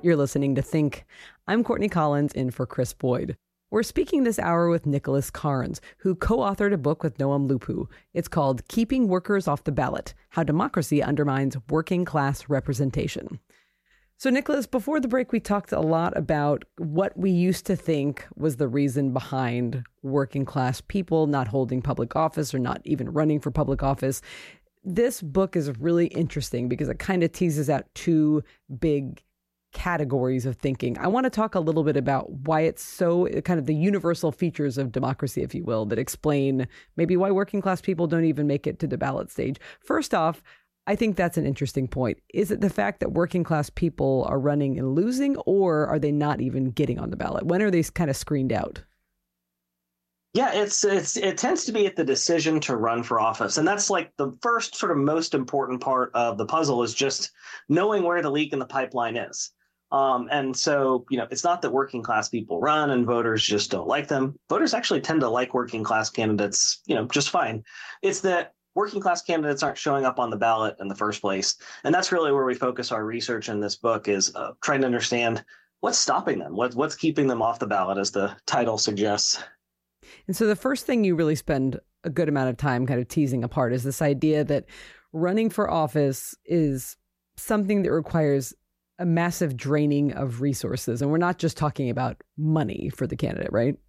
You're listening to Think. I'm Courtney Collins in for Chris Boyd. We're speaking this hour with Nicholas Carnes, who co-authored a book with Noam Lupu. It's called Keeping Workers Off the Ballot: How Democracy Undermines Working Class Representation. So, Nicholas, before the break, we talked a lot about what we used to think was the reason behind working class people not holding public office or not even running for public office. This book is really interesting because it kind of teases out two big categories of thinking. I want to talk a little bit about why it's so kind of the universal features of democracy, if you will, that explain maybe why working class people don't even make it to the ballot stage. First off, I think that's an interesting point. Is it the fact that working class people are running and losing, or are they not even getting on the ballot? When are they kind of screened out? Yeah, it tends to be at the decision to run for office. And that's like the first sort of most important part of the puzzle is just knowing where the leak in the pipeline is. And so, it's not that working class people run and voters just don't like them. Voters actually tend to like working class candidates, just fine. It's that working class candidates aren't showing up on the ballot in the first place. And that's really where we focus our research in this book is trying to understand what's stopping them, what's keeping them off the ballot, as the title suggests. And so the first thing you really spend a good amount of time kind of teasing apart is this idea that running for office is something that requires a massive draining of resources. And we're not just talking about money for the candidate, right?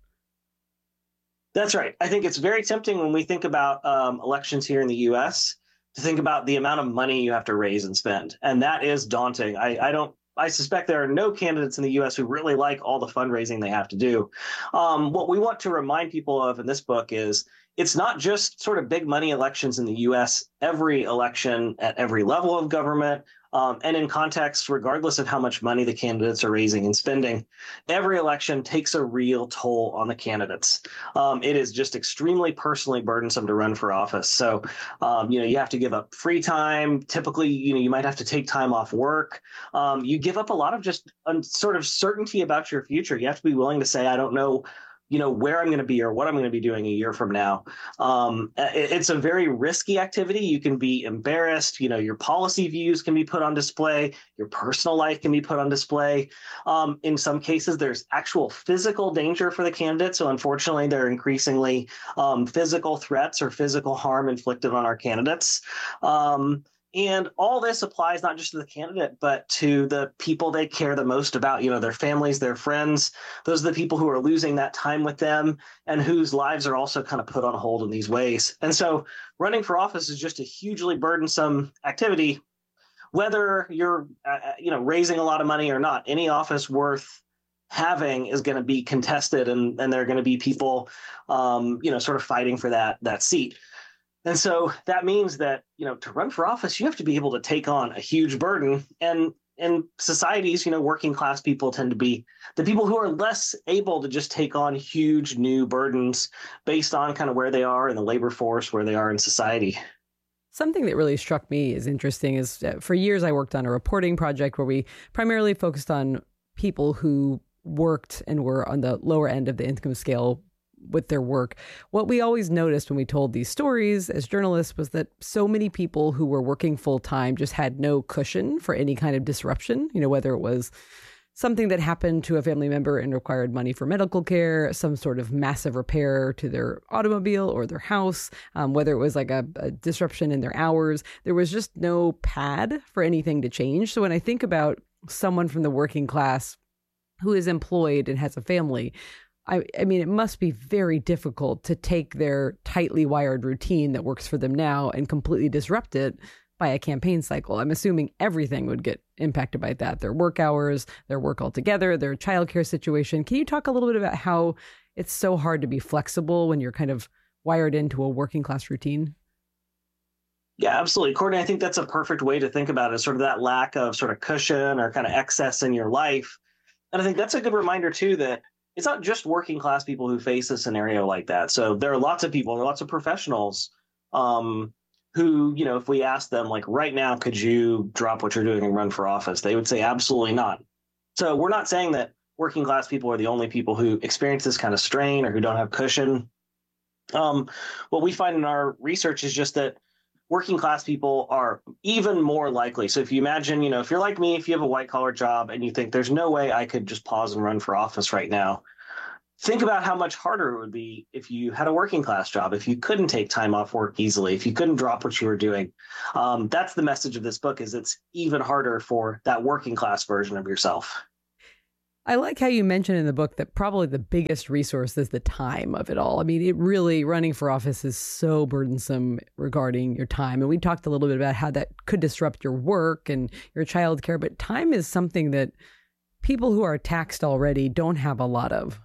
That's right. I think it's very tempting when we think about elections here in the U.S. to think about the amount of money you have to raise and spend. And that is daunting. I suspect there are no candidates in the U.S. who really like all the fundraising they have to do. What we want to remind people of in this book is it's not just sort of big money elections in the U.S. Every election at every level of government and in context, regardless of how much money the candidates are raising and spending, every election takes a real toll on the candidates. It is just extremely personally burdensome to run for office. So, you have to give up free time. Typically, you might have to take time off work. You give up a lot of just sort of certainty about your future. You have to be willing to say, I don't know, where I'm going to be or what I'm going to be doing a year from now. It's a very risky activity. You can be embarrassed. Your policy views can be put on display. Your personal life can be put on display. In some cases, there's actual physical danger for the candidate. So unfortunately, there are increasingly physical threats or physical harm inflicted on our candidates. And all this applies not just to the candidate, but to the people they care the most about, their families, their friends. Those are the people who are losing that time with them and whose lives are also kind of put on hold in these ways. And so running for office is just a hugely burdensome activity, whether you're, raising a lot of money or not. Any office worth having is going to be contested and there are going to be people, sort of fighting for that seat. And so that means that, to run for office, you have to be able to take on a huge burden. And in societies, working class people tend to be the people who are less able to just take on huge new burdens based on kind of where they are in the labor force, where they are in society. Something that really struck me as interesting is for years I worked on a reporting project where we primarily focused on people who worked and were on the lower end of the income scale with their work. What we always noticed when we told these stories as journalists was that so many people who were working full time just had no cushion for any kind of disruption, whether it was something that happened to a family member and required money for medical care, some sort of massive repair to their automobile or their house, whether it was like a disruption in their hours. There was just no pad for anything to change. So when I think about someone from the working class who is employed and has a family, I mean, it must be very difficult to take their tightly wired routine that works for them now and completely disrupt it by a campaign cycle. I'm assuming everything would get impacted by that. Their work hours, their work altogether, their childcare situation. Can you talk a little bit about how it's so hard to be flexible when you're kind of wired into a working class routine? Yeah, absolutely. Courtney, I think that's a perfect way to think about it, sort of that lack of sort of cushion or kind of excess in your life. And I think that's a good reminder, too, that it's not just working class people who face a scenario like that. So there are lots of people, there are lots of professionals who, if we ask them, like right now, could you drop what you're doing and run for office? They would say absolutely not. So we're not saying that working class people are the only people who experience this kind of strain or who don't have cushion. What we find in our research is just that working class people are even more likely. So if you imagine, if you're like me, if you have a white collar job and you think there's no way I could just pause and run for office right now, think about how much harder it would be if you had a working class job, if you couldn't take time off work easily, if you couldn't drop what you were doing. That's the message of this book, is it's even harder for that working class version of yourself. I like how you mentioned in the book that probably the biggest resource is the time of it all. I mean, it really, running for office is so burdensome regarding your time. And we talked a little bit about how that could disrupt your work and your childcare, but time is something that people who are taxed already don't have a lot of.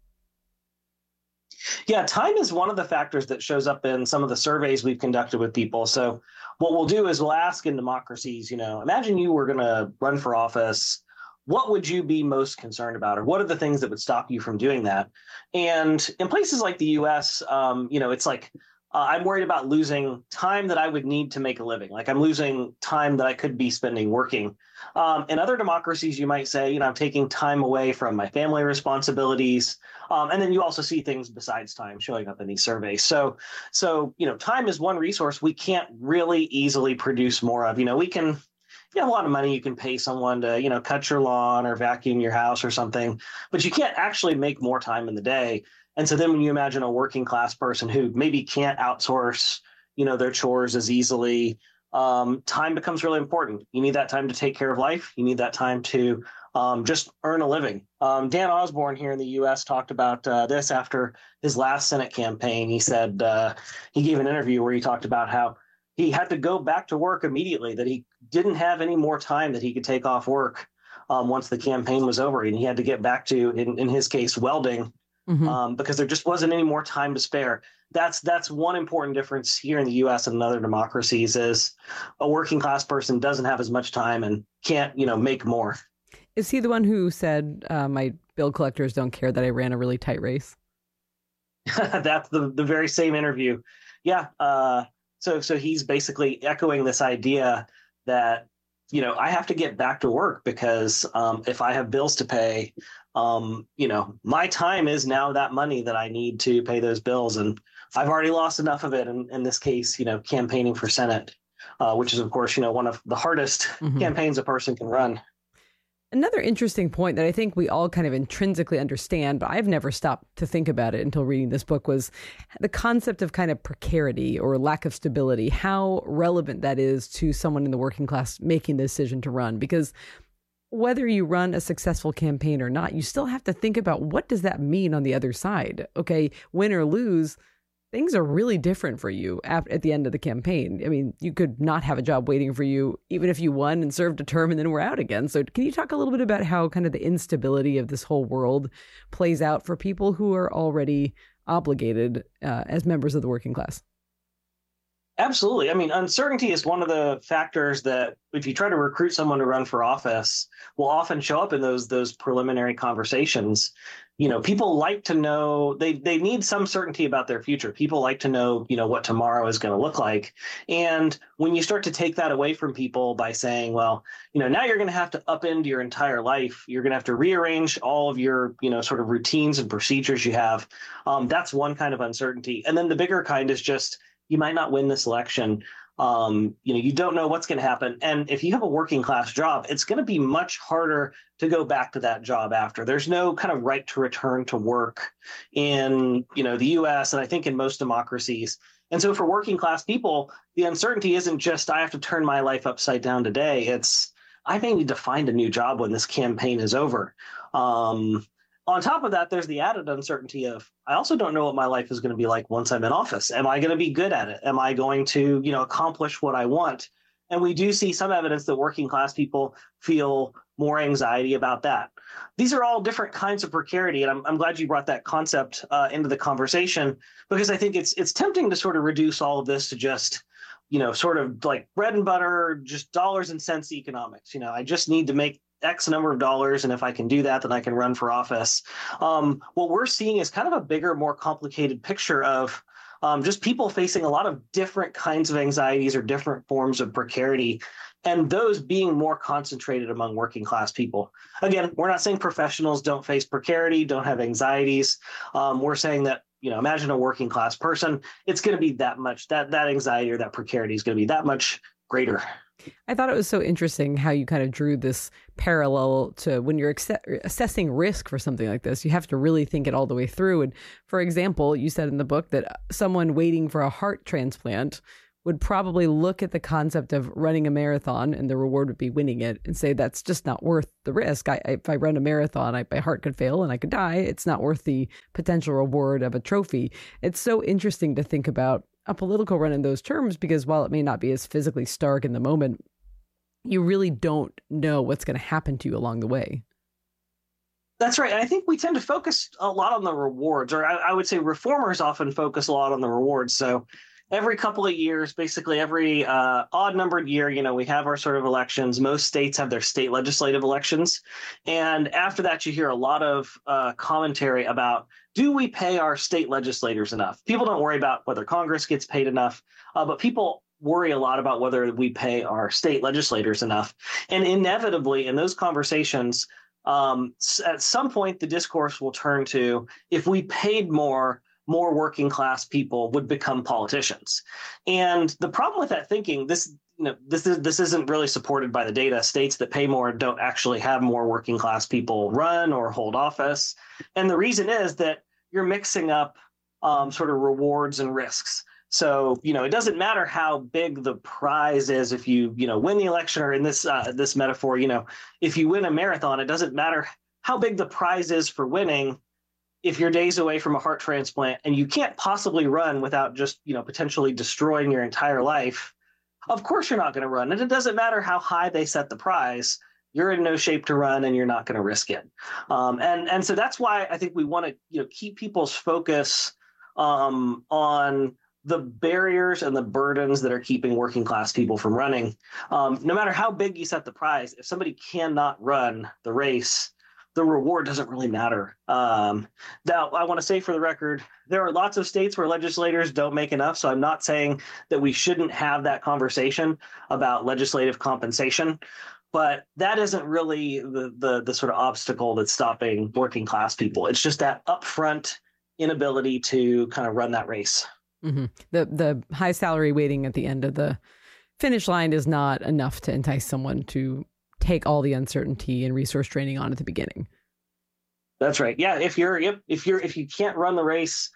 Yeah, time is one of the factors that shows up in some of the surveys we've conducted with people. So what we'll do is we'll ask in democracies, imagine you were going to run for office. What would you be most concerned about? Or what are the things that would stop you from doing that? And in places like the US, it's like, I'm worried about losing time that I would need to make a living. Like, I'm losing time that I could be spending working. In other democracies, you might say, I'm taking time away from my family responsibilities. And then you also see things besides time showing up in these surveys. So, time is one resource we can't really easily produce more of. You have a lot of money, you can pay someone to, cut your lawn or vacuum your house or something, but you can't actually make more time in the day. And so then when you imagine a working class person who maybe can't outsource, their chores as easily, time becomes really important. You need that time to take care of life. You need that time to just earn a living. Dan Osborne here in the U.S. talked about this after his last Senate campaign. He said he gave an interview where he talked about how he had to go back to work immediately, that he didn't have any more time that he could take off work once the campaign was over. And he had to get back to, in his case, welding, because there just wasn't any more time to spare. That's one important difference here in the U.S. and in other democracies, is a working class person doesn't have as much time and can't, make more. Is he the one who said, my bill collectors don't care that I ran a really tight race? That's the very same interview. Yeah. So he's basically echoing this idea that, I have to get back to work because if I have bills to pay, my time is now that money that I need to pay those bills. And I've already lost enough of it in this case, campaigning for Senate, which is, of course, one of the hardest campaigns a person can run. Another interesting point that I think we all kind of intrinsically understand, but I've never stopped to think about it until reading this book, was the concept of kind of precarity or lack of stability, how relevant that is to someone in the working class making the decision to run. Because whether you run a successful campaign or not, you still have to think about, what does that mean on the other side? Okay, win or lose, things are really different for you at the end of the campaign. I mean, you could not have a job waiting for you, even if you won and served a term and then were out again. So can you talk a little bit about how kind of the instability of this whole world plays out for people who are already obligated as members of the working class? Absolutely. I mean, uncertainty is one of the factors that, if you try to recruit someone to run for office, will often show up in those preliminary conversations. People like to know, they need some certainty about their future. People like to know, what tomorrow is going to look like. And when you start to take that away from people by saying, well, now you're going to have to upend your entire life. You're going to have to rearrange all of your, sort of routines and procedures you have. That's one kind of uncertainty. And then the bigger kind is just, you might not win this election. You don't know what's going to happen. And if you have a working class job, it's going to be much harder to go back to that job after. There's no kind of right to return to work in, the US, and I think in most democracies. And so for working class people, the uncertainty isn't just, I have to turn my life upside down today. It's, I may need to find a new job when this campaign is over. On top of that, there's the added uncertainty of, I also don't know what my life is going to be like once I'm in office. Am I going to be good at it? Am I going to, accomplish what I want? And we do see some evidence that working class people feel more anxiety about that. These are all different kinds of precarity. And I'm glad you brought that concept into the conversation, because I think it's tempting to sort of reduce all of this to just, sort of like bread and butter, just dollars and cents economics. I just need to make X number of dollars, and if I can do that, then I can run for office. What we're seeing is kind of a bigger, more complicated picture of just people facing a lot of different kinds of anxieties or different forms of precarity, and those being more concentrated among working class people. Again, we're not saying professionals don't face precarity, don't have anxieties. We're saying that imagine a working class person, it's going to be that much, that anxiety or that precarity is going to be that much greater. I thought it was so interesting how you kind of drew this parallel to when you're assessing risk for something like this. You have to really think it all the way through. And for example, you said in the book that someone waiting for a heart transplant would probably look at the concept of running a marathon and the reward would be winning it and say, that's just not worth the risk. If I run a marathon, my heart could fail and I could die. It's not worth the potential reward of a trophy. It's so interesting to think about a political run in those terms, because while it may not be as physically stark in the moment, you really don't know what's going to happen to you along the way. That's right. I think we tend to focus a lot on the rewards, or I would say reformers often focus a lot on the rewards. So every couple of years, basically every odd numbered year, we have our sort of elections. Most states have their state legislative elections. And after that, you hear a lot of commentary about, do we pay our state legislators enough? People don't worry about whether Congress gets paid enough, but people worry a lot about whether we pay our state legislators enough. And inevitably, in those conversations, at some point, the discourse will turn to, if we paid more working class people would become politicians. And the problem with that thinking, this isn't really supported by the data. States that pay more don't actually have more working class people run or hold office. And the reason is that you're mixing up sort of rewards and risks. So, it doesn't matter how big the prize is if you, win the election, or in this metaphor, if you win a marathon, it doesn't matter how big the prize is for winning. If you're days away from a heart transplant and you can't possibly run without just, potentially destroying your entire life, of course you're not going to run. And it doesn't matter how high they set the prize, you're in no shape to run and you're not going to risk it. And so that's why I think we want to, keep people's focus on the barriers and the burdens that are keeping working class people from running. No matter how big you set the prize, if somebody cannot run the race, the reward doesn't really matter. Now, I want to say for the record, there are lots of states where legislators don't make enough. So I'm not saying that we shouldn't have that conversation about legislative compensation, but that isn't really the sort of obstacle that's stopping working class people. It's just that upfront inability to kind of run that race. Mm-hmm. The high salary waiting at the end of the finish line is not enough to entice someone to take all the uncertainty and resource training on at the beginning. That's right. Yeah. If you can't run the race,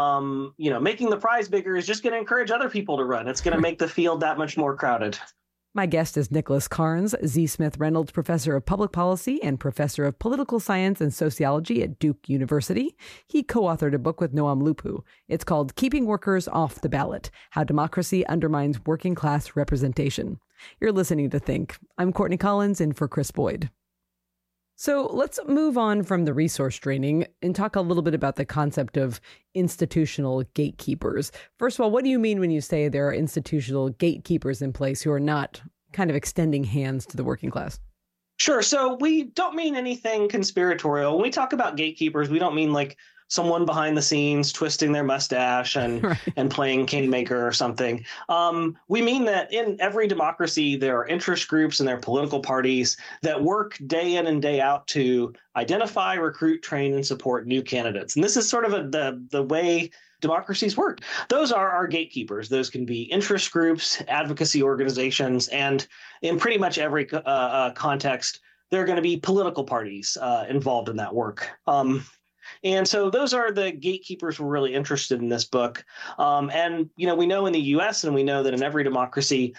making the prize bigger is just going to encourage other people to run. It's going to make the field that much more crowded. My guest is Nicholas Carnes, Z. Smith Reynolds Professor of Public Policy and Professor of Political Science and Sociology at Duke University. He co-authored a book with Noam Lupu. It's called Keeping Workers Off the Ballot: How Democracy Undermines Working Class Representation. You're listening to Think. I'm Courtney Collins, in for Chris Boyd. So let's move on from the resource draining and talk a little bit about the concept of institutional gatekeepers. First of all, what do you mean when you say there are institutional gatekeepers in place who are not kind of extending hands to the working class? Sure. So we don't mean anything conspiratorial. When we talk about gatekeepers, we don't mean like someone behind the scenes twisting their mustache and right. and playing kingmaker or something. We mean that in every democracy, there are interest groups and there are political parties that work day in and day out to identify, recruit, train, and support new candidates. And this is sort of the way democracies work. Those are our gatekeepers. Those can be interest groups, advocacy organizations, and in pretty much every context, there are going to be political parties involved in that work. And so those are the gatekeepers we're really interested in this book. And, we know in the U.S. and we know that in every democracy,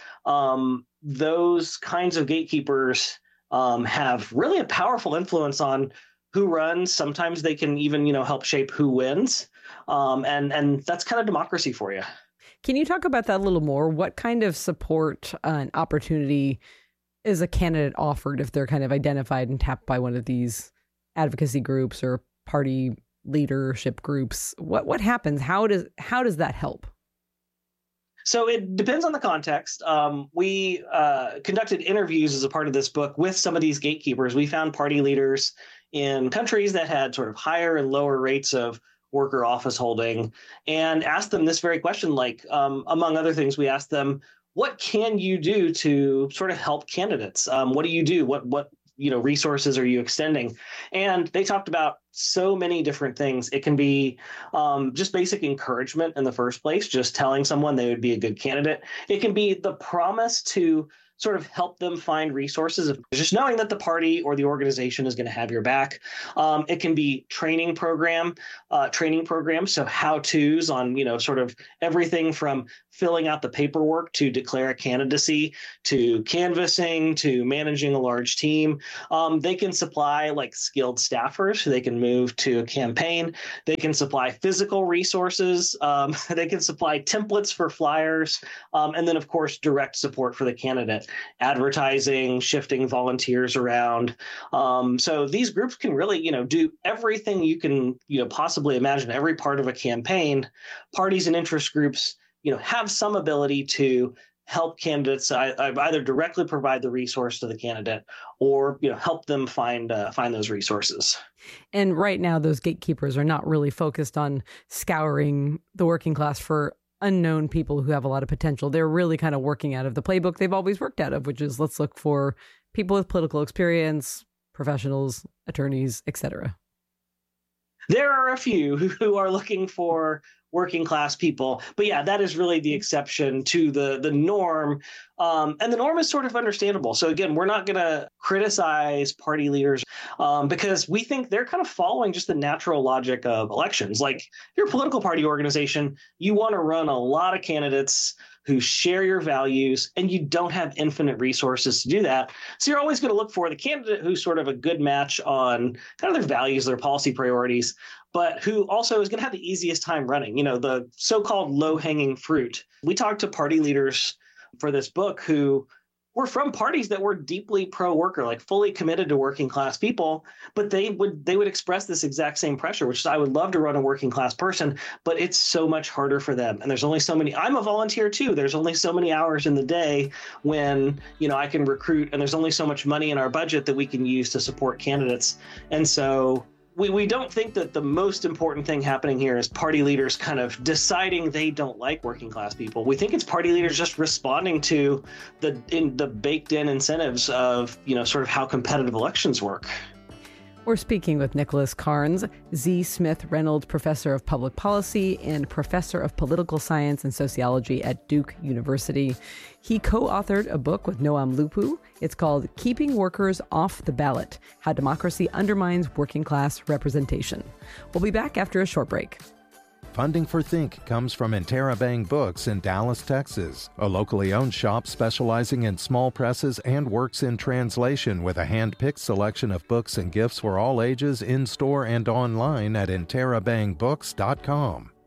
those kinds of gatekeepers have really a powerful influence on who runs. Sometimes they can even, help shape who wins. And that's kind of democracy for you. Can you talk about that a little more? What kind of support and opportunity is a candidate offered if they're kind of identified and tapped by one of these advocacy groups or party leadership groups? What happens? How does that help? So it depends on the context. We conducted interviews as a part of this book with some of these gatekeepers. We found party leaders in countries that had sort of higher and lower rates of worker office holding and asked them this very question. Like, among other things, we asked them, what can you do to sort of help candidates? What do you do? What resources are you extending? And they talked about so many different things. It can be just basic encouragement in the first place, just telling someone they would be a good candidate. It can be the promise to sort of help them find resources, just knowing that the party or the organization is going to have your back. It can be training programs, so how-tos on, sort of everything from filling out the paperwork to declare a candidacy, to canvassing, to managing a large team. They can supply like skilled staffers who they can move to a campaign. They can supply physical resources. They can supply templates for flyers. And then, of course, direct support for the candidate. Advertising, shifting volunteers around. So these groups can really, do everything you can, possibly imagine. Every part of a campaign. Parties and interest groups, have some ability to help candidates either directly provide the resource to the candidate or, help them find those resources. And right now, those gatekeepers are not really focused on scouring the working class for unknown people who have a lot of potential. They're really kind of working out of the playbook they've always worked out of, which is let's look for people with political experience, professionals, attorneys, etc. There are a few who are looking for working class people, but yeah, that is really the exception to the norm. And the norm is sort of understandable. So again, we're not going to criticize party leaders because we think they're kind of following just the natural logic of elections. Like your political party organization, you want to run a lot of candidates who share your values, and you don't have infinite resources to do that. So you're always going to look for the candidate who's sort of a good match on kind of their values, their policy priorities, but who also is going to have the easiest time running, the so-called low-hanging fruit. We talked to party leaders for this book who were from parties that were deeply pro-worker, like fully committed to working class people, but they would express this exact same pressure, which is I would love to run a working class person, but it's so much harder for them. And there's only so many, I'm a volunteer too. There's only so many hours in the day when, I can recruit, and there's only so much money in our budget that we can use to support candidates. And so we don't think that the most important thing happening here is party leaders kind of deciding they don't like working class people. We think it's party leaders just responding to the baked in incentives of, sort of how competitive elections work. We're speaking with Nicholas Carnes, Z. Smith Reynolds Professor of Public Policy and Professor of Political Science and Sociology at Duke University. He co-authored a book with Noam Lupu. It's called Keeping Workers Off the Ballot: How Democracy Undermines Working Class Representation. We'll be back after a short break. Funding for Think comes from Interabang Books in Dallas, Texas, a locally owned shop specializing in small presses and works in translation with a hand-picked selection of books and gifts for all ages in-store and online at interabangbooks.com.